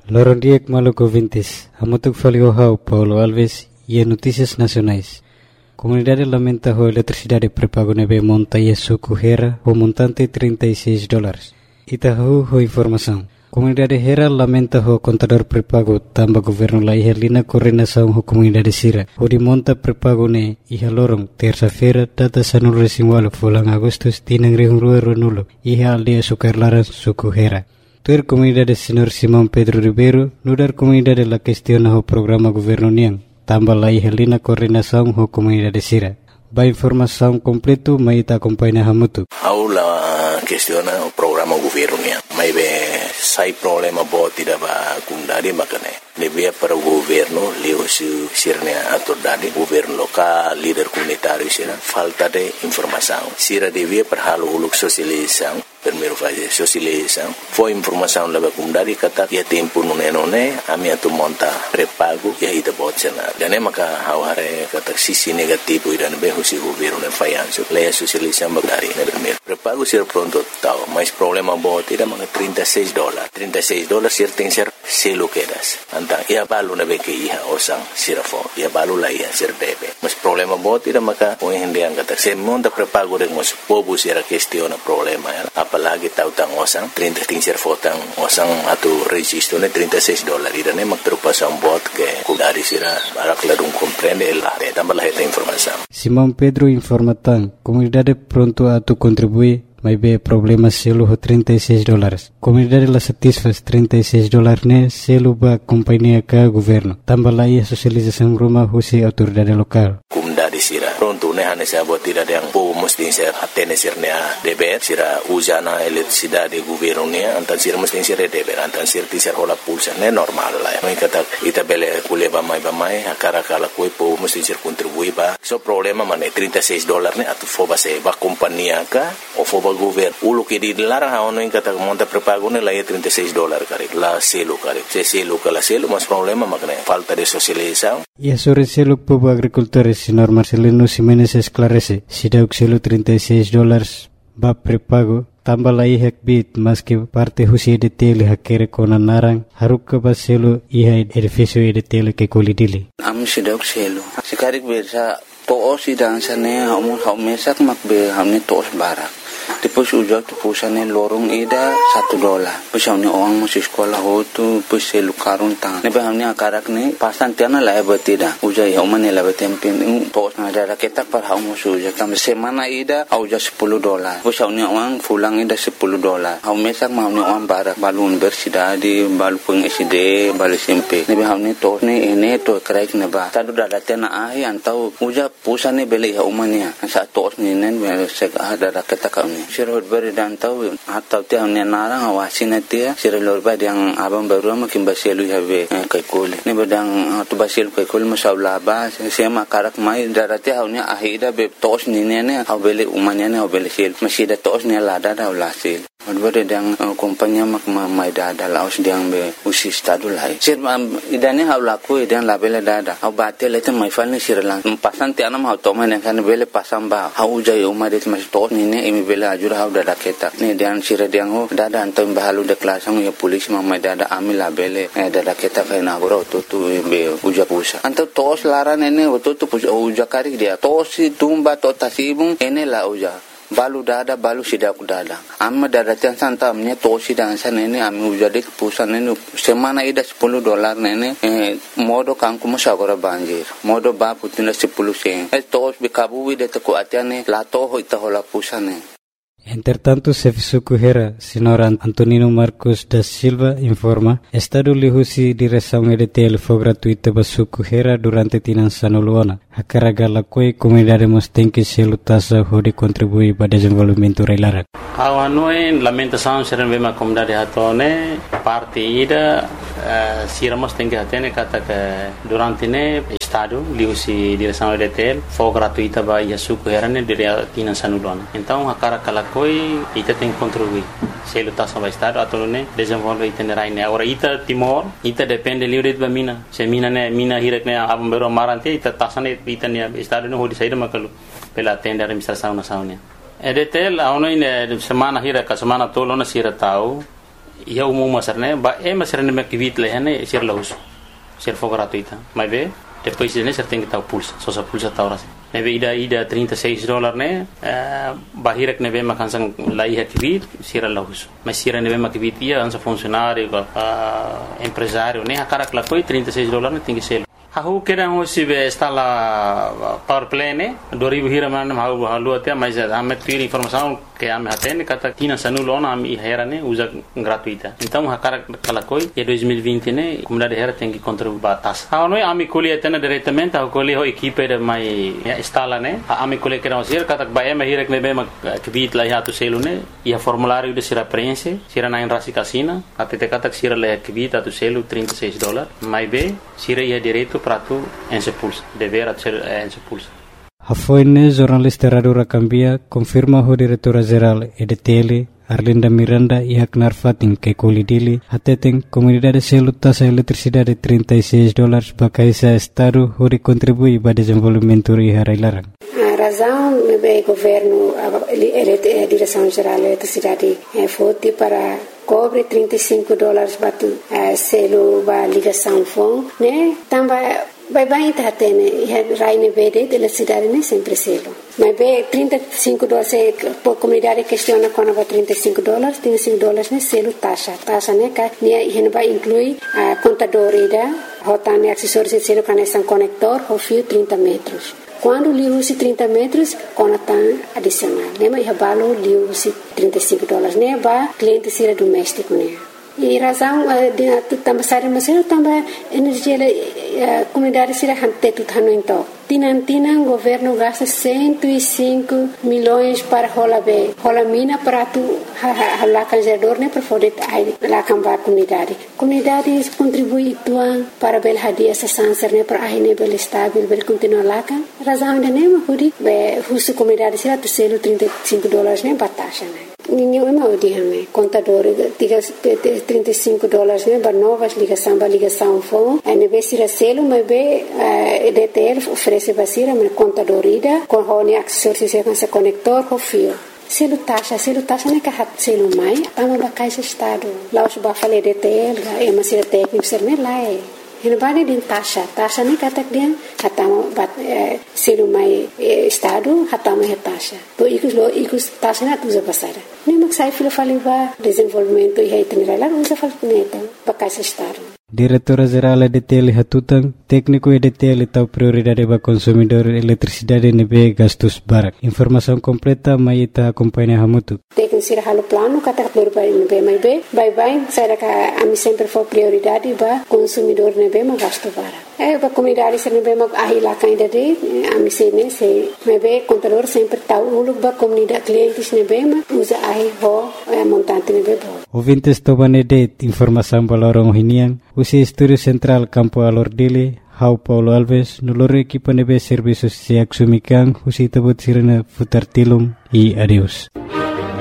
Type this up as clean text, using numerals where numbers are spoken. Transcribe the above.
Loron Diek Maluco Vintes, Amotuk Faliohau, Paulo Alves e Notícias Nacionais. Comunidade lamenta a eletricidade prepago nebe monta e suco Hera, o montante $36. Itahu ho informação. Comunidade Hera lamenta o contador prepago tamba governo la ihalina coordenação ho comunidade Sira. O de monta prepago ne iha lorong terça-feira data sanul resimwalo fulang Agustus tinang rihungrua runulo iha aldia sukarlaran suco Hera. Tuer comunidade Senhor Simão Pedro Ribeiro, nudar comunidade la questiona o programa governo niang, tamba la ihalina coordenação ho comunidade Sira. Ba informação completo mai ta acompanha hamutu. Aula questiona o programa governo niang. Mai be sai problema boti da ba kundari makane. Lebih para o governo leu sirnya autoridade, governo local, líder comunitário sira, falta de informação. Sira devia para halo uluk sosialização, primeiro fase sosialização. Foi informação leva comunidade kata ya tempo nune a minha tu monta prepago ya ida botsena. Dan maka haware kata sisi negativo ida be husi governo ne fayanso. Leia sosialização bagari ne primeiro. Prepago sira pronto tau, mas problema boti da maka $36. $36 sir tem ser selo quedas. Ia balu na beke iha osang sirafo ia balu la ia sir debe mas problema bot ida maka o hindi ang kata se monta prepago de mos pobu sira questiona problema ya apalagi tau tang osang 30 ting sir fotang osang atu registro ne $36 ida ne mak terupasang bot ke kudari sira barak ladung comprende la de tambah esta informação. Simão Pedro informatan comunidade pronto a tu contribuir. Mas be problema selo ho $36. Comunidade la satisfaz $36 ne selo ba companhia ka governo. Tambah lai sosialização rumah husi autoridade lokal. Comunidade sira pronto ne hane sa bot tidak yang po mesti ser atene sirnya DPR sira usana eletricidade governo ne antan sira mesti sir DPR antan sir ti sir hola pulsa ne normal la. Mai kata ita bele kuleba mai akara kala koi po mesti sir contribui ba. So problema mane $36 ne atu foba se ba companhia ka o foba governo ulo que di larang haono in kata monta prepago ne la $36 kari la selo kari se selo kala selo mas problema makne falta de socialização. E sobre selo povo agricultores senhor Marcelino Ximenes esclarece si dauk selo $36 ba prepago tambah la ihak bit mas que parte husi de tele hakere kona narang haruk ba selo iha edificio de tele que kolidili am si dauk selo sikarik bersa to si dansane mesak makbe hamne tos barak. Depois ujak tu pusane lorong ida $1. Pusane orang masih sekolah hotu pusel karun tang. Nebe hamne akarak ne pasan tiana la betida. Ujak ya umane la betempin tos na ada ketak par hau musu ujak tam semana ida auja $10. Pusane orang fulang ida $10. Hau mesak hamne orang barak balun bersidadi balu pengiside balu SMP. Nebe hamne tos ne ene to kraik ne ba. Tadu dada tiana ahi antau ujak pusane bele ya umane. Sa tos ne nen sek ada ketak Sirhut beri dan tahu atau tiang ni narang awasin dia sirlor beri yang abang baru makin basilu have kai kol ni bedang tu basil kai kol masalah ba sema karak mai darati haunya ahida be tos ni ne abele umanya ne abele sil masih da tos ni lada da ulasil Odbere dang kompanya mak mai dada laos dang be usi stadu lai sir idane haulaku idan labele dada au batel eta mai falne sirlang pasan ti anam hau toma ne kan bele pasam ba hau jai umade mas to ni ne imi bele ajur hau dada keta ne dan sir dang ho dada antam bahalu de klasang ya polis mai dada ami labele dada keta kai na goro to be uja pusa anto tos laran ene to uja kari dia tosi tumba to tasibung ene la uja balu dada balu sidaku dada amma dada tian santa amnya tosi dan sanene ami ujade pusan nene semana ida $10 nene modo kanku masagora banjir modo ba putina 10 sen tos bikabu de ko atiane la to hoita hola pusane. Entretanto, Sefisuku Hera, senhor Antonino Marcos da Silva, informa, Estado lihusi direção EDTL foi gratuita para Suku Hera durante tinan sanuluana. A carga la coi comunidade mos tem que se lutasa hode contribuir para desenvolvimento reilara. Awanoi lamentação serem bem a comunidade hatone parte ida siramos tem que atene kata que durante ne Estado lihusi direção EDTL foi gratuita para Suku Hera ne dire tinan sanuluana. Então a carga la coi ita tem que contribuir. Se lutasa para Estado atau ne desenvolve itinerai ne. Agora ita Timor ita depende livre de mina. Se mina ne mina hirak ne abam bero marante ita tasane ita ne Estado ne hodi saída makalu pela tenda administração nacional. EDTL aonoi ne semana hirak semana tolo na sira tau ia umum masarne ba masarne me kivit lehane sir lahus sir for gratuita mas be depois ne ser tem que estar pulsa só sa pulsa ta horas nebe ida $36 ne bahirek nebe makansang lai kivit sir lahus mas sir nebe makivit ia ansa funcionário empresário ne akara klakoi $36 ne tingi selo Aku kira hoje está lá power plane 2000 hira man halu até mas a meter informação que a me atende kata tina sanulo na mi hera ne usa gratuita então a cara kala koi e 2020 ne comunidade hera tem que contribuir batas a noi ami colhe atende diretamente a colhe ho equipe de mai instala ne a ami colhe que não ser kata ba me hira que me bem que bit lá ya tu selo ne e a formulário de sira prense sira na rasi casina até te kata sira le que bit tu selo $36 mais be sira ia direito para tu en se pulsa dever ser en se pulsa Hafoine jornalista Radio Rakambia confirma o diretora geral EDTL Arlinda Miranda e Aknar Fatin que colidili ateten comunidade selo taxa eletricidade $36 bakaisa estado hori contribui para desenvolvimento e harailarang. A razão do governo a direção geral da eletricidade foi para cobre $35 batu selo ba ligação fon né também vai tá tendo raine verde de la cidade nem sempre selo mas be $35 por comunidade questiona quando vai $35 né selo taxa né que ne vai inclui a contadora rotane acessórios de selo conexão conector o fio 30 metros quando li usi 30 metros conatan adicional né mas balo li usi $35 né ba cliente sira doméstico né e razão de também sair mas eu também energia comunidade sira hante tu tano então Tinantina o governo gasta 105 milhões para rola mina para tu lá canjador né para poder lá cambar comunidade contribui tuan para bel hadia essa sanser né para aí né bel estável bel continuar lá kan razão de né mas be husu comunidade sira tu selo $35 né batasha né ninguém mau dia né contador $35 né para novas ligação fon né be sira selo mas be EDTL oferece basira me contadorida com honi acessórios e com conector com fio selo taxa né que hat selo mai ama bacais estado lá os ba falei EDTL é mas sira técnico ser né lá é Hinabani din taxa ni katak dia hatama bat selo mai estado hatama he taxa to ikus taxa na tuza pasara ni maksai filo faliva desenvolvimento e itinerário lá usa falneta bacais estado Diretora Geral EDTL Hatutang, técnico EDTL tau prioridade para consumidor eletricidade nebe gastos barak. Informação completa mai ita acompanha hamutu. Técnico sira halo plano kata prioridade nebe mai be, bye sai ka ami sempre for prioridade para consumidor nebe ma gasto barak. Ba comunidade sira nebe ma ahila kainda de ami sene se nebe contador sempre tau uluk ba comunidade clientes nebe ma usa ahi ho montante nebe bo. Ouvintes tobane de informação balorong hinian Usi Estúdio Central Campo Alordile, Hau Paulo Alves, nulore equipa nebe serviços se axumikan, usi tabot sirena futar tilum e adeus.